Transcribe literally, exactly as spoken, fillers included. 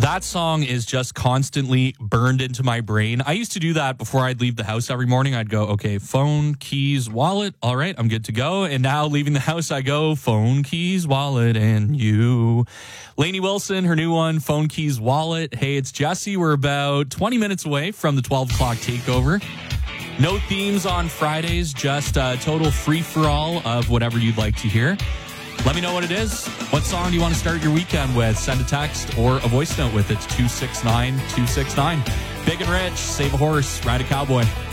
That song is just constantly burned into my brain. I used to do that before I'd leave the house every morning. I'd go, okay, phone, keys, wallet. All right, I'm good to go. And now leaving the house, I go, phone, keys, wallet, and you. Lainey Wilson, her new one, phone, keys, wallet. Hey, it's Jesse. We're about twenty minutes away from the twelve o'clock takeover. No themes on Fridays, just a total free-for-all of whatever you'd like to hear. Let me know what it is. What song do you want to start your weekend with? Send a text or a voice note with it. It's two six nine two six nine. Big and Rich, Save a Horse, Ride a Cowboy.